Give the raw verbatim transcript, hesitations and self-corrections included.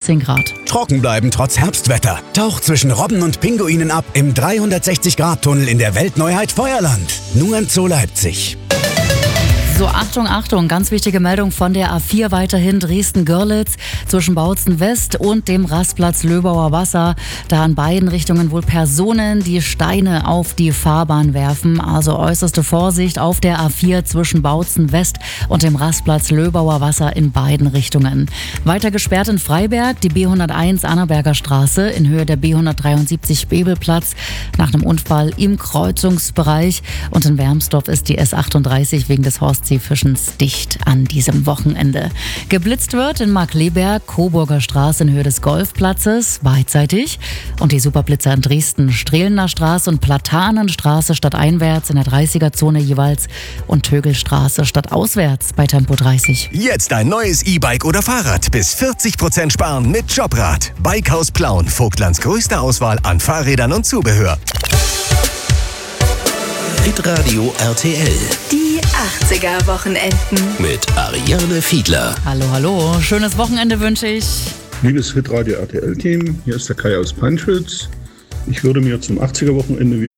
achtzehn Grad. Trocken bleiben trotz Herbstwetter. Taucht zwischen Robben und Pinguinen ab im dreihundertsechzig Grad Tunnel in der Weltneuheit Feuerland. Nur im Zoo Leipzig. So, Achtung, Achtung, ganz wichtige Meldung von der A vier weiterhin Dresden-Görlitz zwischen Bautzen West und dem Rastplatz Löbauer Wasser. Da in beiden Richtungen wohl Personen, die Steine auf die Fahrbahn werfen. Also äußerste Vorsicht auf der A vier zwischen Bautzen West und dem Rastplatz Löbauer Wasser in beiden Richtungen. Weiter gesperrt in Freiberg die B hunderteins Annaberger Straße in Höhe der B hundertdreiundsiebzig Bebelplatz nach einem Unfall im Kreuzungsbereich. Und in Wermsdorf ist die S achtunddreißig wegen des Horst Fischens dicht an diesem Wochenende. Geblitzt wird in Markkleeberg, Coburger Straße in Höhe des Golfplatzes, beidseitig. Und die Superblitzer in Dresden, Strehlener Straße und Platanenstraße stadteinwärts in der dreißiger-Zone jeweils und Tögelstraße stadtauswärts bei Tempo dreißig. Jetzt ein neues E-Bike oder Fahrrad bis vierzig Prozent sparen mit Jobrad. Bikehaus Plauen, Vogtlands größte Auswahl an Fahrrädern und Zubehör. Hitradio R T L. Die achtziger-Wochenenden. Mit Ariane Fiedler. Hallo, hallo. Schönes Wochenende wünsche ich. Liebes Hitradio R T L-Team, hier ist der Kai aus Panschwitz. Ich würde mir zum achtziger-Wochenende